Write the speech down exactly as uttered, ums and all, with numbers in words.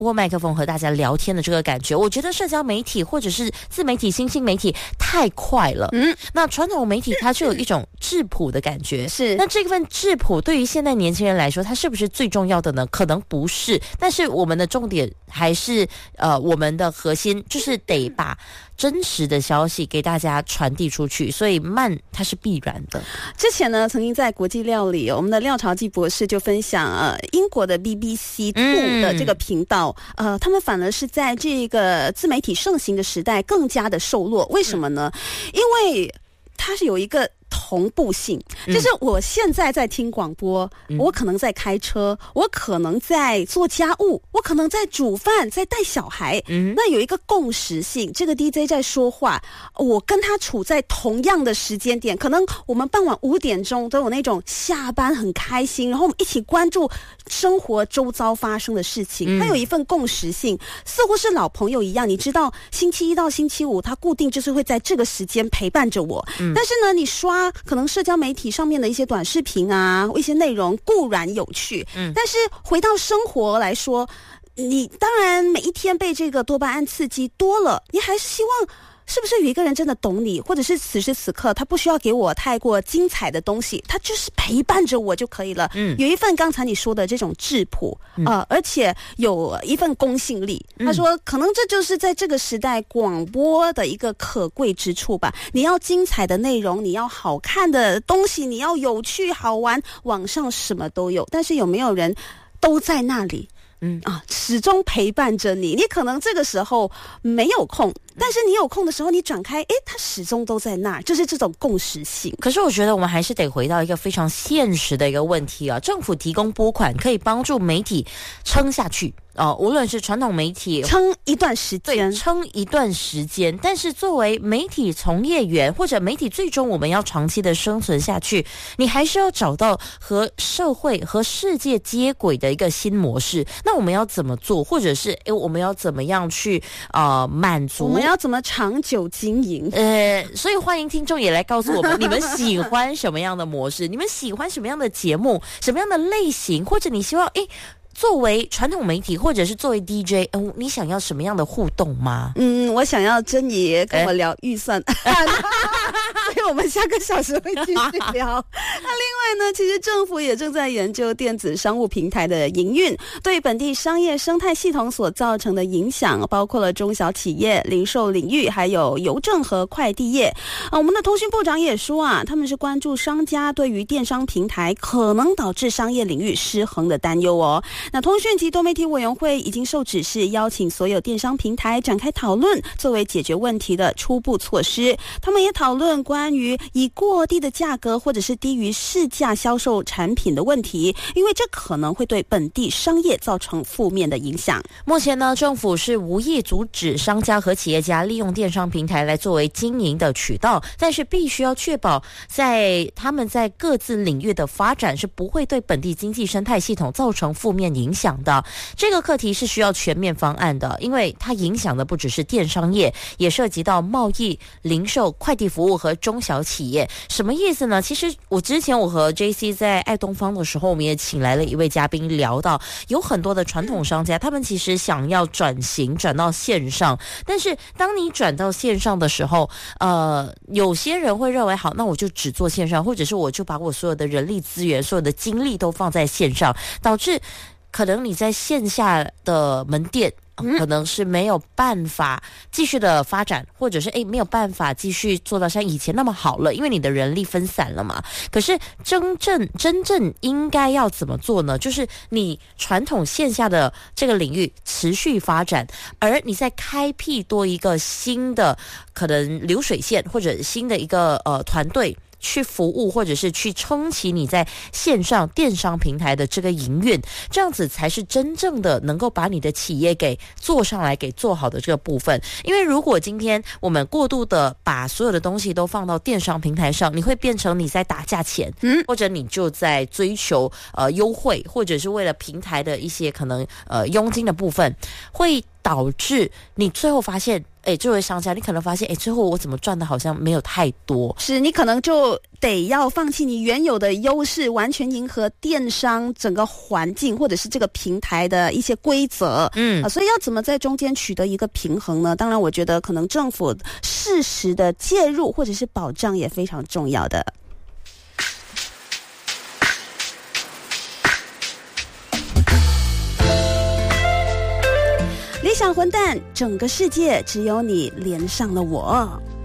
握麦克风和大家聊天的这个感觉。我觉得社交媒体或者是自媒体、新兴媒体太快了，嗯，那传统媒体它就有一种质朴的感觉， 是。 那这份质朴对于现在年轻人来说，它是不是最重要的呢？可能不是，但是我们的重点还是呃，我们的核心就是得把真实的消息给大家传递出去，所以慢它是必然的。 之前呢，曾经在国际料理，我们的廖朝基博士就分享，呃，英国的 B B C Two 的这个频道，嗯、呃，他们反而是在这个自媒体盛行的时代更加的受落。为什么呢？嗯、因为它是有一个同步性，就是我现在在听广播、嗯、我可能在开车，我可能在做家务，我可能在煮饭，在带小孩、嗯、那有一个共识性，这个 D J 在说话，我跟他处在同样的时间点，可能我们傍晚五点钟都有那种下班很开心，然后我们一起关注生活周遭发生的事情、嗯、它有一份共识性，似乎是老朋友一样，你知道星期一到星期五他固定就是会在这个时间陪伴着我、嗯、但是呢你刷可能社交媒体上面的一些短视频啊，一些内容固然有趣，嗯，但是回到生活来说，你当然每一天被这个多巴胺刺激多了，你还是希望是不是有一个人真的懂你，或者是此时此刻他不需要给我太过精彩的东西，他就是陪伴着我就可以了。嗯，有一份刚才你说的这种质朴，嗯、呃，而且有一份公信力。嗯、他说，可能这就是在这个时代广播的一个可贵之处吧。你要精彩的内容，你要好看的东西，你要有趣好玩，网上什么都有，但是有没有人都在那里？嗯啊，始终陪伴着你。你可能这个时候没有空，但是你有空的时候，你转开，诶，它始终都在那儿，就是这种共识性。 可是我觉得我们还是得回到一个非常现实的一个问题啊，政府提供拨款可以帮助媒体撑下去。哦，无论是传统媒体撑一段时间， 对，撑一段时间，但是作为媒体从业员或者媒体，最终我们要长期的生存下去，你还是要找到和社会和世界接轨的一个新模式。那我们要怎么做，或者是诶我们要怎么样去呃满足？ 我们要怎么长久经营？ 呃，所以欢迎听众也来告诉我们，你们喜欢什么样的模式？你们喜欢什么样的节目？什么样的类型？或者你希望诶作为传统媒体或者是作为 D J、呃、你想要什么样的互动吗？ 嗯，我想要珍妮跟我聊预算、欸、所以我们下个小时会继续聊。那另外呢，其实政府也正在研究电子商务平台的营运对本地商业生态系统所造成的影响，包括了中小企业、零售领域，还有邮政和快递业。啊，我们的通讯部长也说啊，他们是关注商家对于电商平台可能导致商业领域失衡的担忧哦。那通讯及多媒体委员会已经受指示邀请所有电商平台展开讨论，作为解决问题的初步措施。他们也讨论关于以过低的价格或者是低于市价销售产品的问题，因为这可能会对本地商业造成负面的影响。 目前呢，政府是无意阻止商家和企业家利用电商平台来作为经营的渠道，但是必须要确保在他们在各自领域的发展是不会对本地经济生态系统造成负面影响的。这个课题是需要全面方案的，因为它影响的不只是电商业，也涉及到贸易、零售、快递服务和中小企业。什么意思呢？其实我之前我和 J C 在爱东方的时候，我们也请来了一位嘉宾聊到，有很多的传统商家，他们其实想要转型转到线上，但是当你转到线上的时候，呃，有些人会认为好，那我就只做线上，或者是我就把我所有的人力资源、所有的精力都放在线上，导致可能你在线下的门店可能是没有办法继续的发展，或者是诶没有办法继续做到像以前那么好了，因为你的人力分散了嘛。可是真正真正应该要怎么做呢？就是你传统线下的这个领域持续发展，而你在开辟多一个新的可能流水线，或者新的一个呃团队去服务，或者是去撑起你在线上电商平台的这个营运，这样子才是真正的能够把你的企业给做上来，给做好的这个部分。因为如果今天我们过度的把所有的东西都放到电商平台上，你会变成你在打价钱，嗯，或者你就在追求呃优惠，或者是为了平台的一些可能呃佣金的部分，会导致你最后发现，哎，这位商家，你可能发现，哎，最后我怎么赚的好像没有太多， 是你可能就得要放弃你原有的优势，完全迎合电商整个环境或者是这个平台的一些规则。嗯、啊，所以要怎么在中间取得一个平衡呢？当然，我觉得可能政府适时的介入或者是保障也非常重要的。理想混蛋，整个世界只有你连上了我。